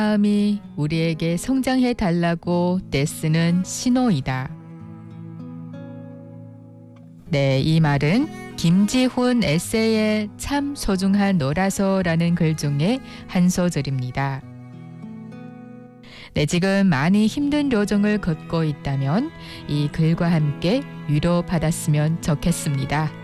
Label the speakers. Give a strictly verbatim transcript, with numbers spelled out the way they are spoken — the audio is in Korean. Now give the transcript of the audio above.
Speaker 1: 마음이 우리에게 성장해 달라고 떼쓰는 신호이다. 네, 이 말은 김지훈 에세이의 참 소중한 너라서라는 글 중에 한 소절입니다. 네, 지금 많이 힘든 여정을 걷고 있다면 이 글과 함께 위로받았으면 좋겠습니다.